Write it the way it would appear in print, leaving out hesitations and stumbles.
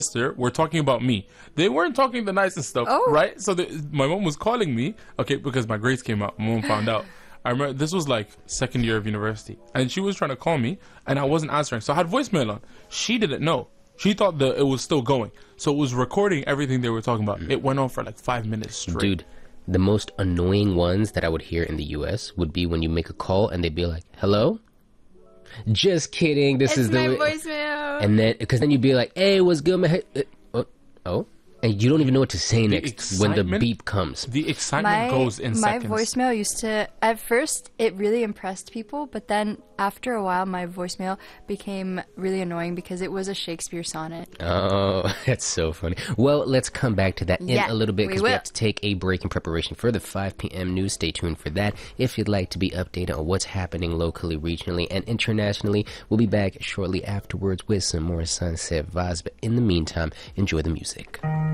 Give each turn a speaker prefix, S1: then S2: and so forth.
S1: sister were talking about me. They weren't talking the nicest stuff,
S2: Oh.
S1: right? So my mom was calling me, okay, because my grades came out. My mom found out. I remember this was like second year of university, and she was trying to call me, and I wasn't answering. So I had voicemail on. She didn't know. She thought that it was still going. So it was recording everything they were talking about. It went on for like 5 minutes straight.
S3: Dude, the most annoying ones that I would hear in the US would be when you make a call and they'd be like, hello? Just kidding. This
S2: It's
S3: is
S2: my
S3: the
S2: voicemail.
S3: And then, because then you'd be like, hey, what's good, man? Oh? And you don't even know what to say next when the
S1: excitement-
S3: beep comes.
S1: The excitement goes in
S2: my
S1: seconds.
S2: voicemail used to, at first it really impressed people, but then after a while my voicemail became really annoying because it was a Shakespeare sonnet.
S3: Oh, that's so funny. Well, let's come back to that in
S2: Yeah,
S3: a little bit
S2: we
S3: because we
S2: will.
S3: have to take a break in preparation for the 5 p.m. news. Stay tuned for that. If you'd like to be updated on what's happening locally, regionally, and internationally, we'll be back shortly afterwards with some more Sunset vibes. But in the meantime, enjoy the music.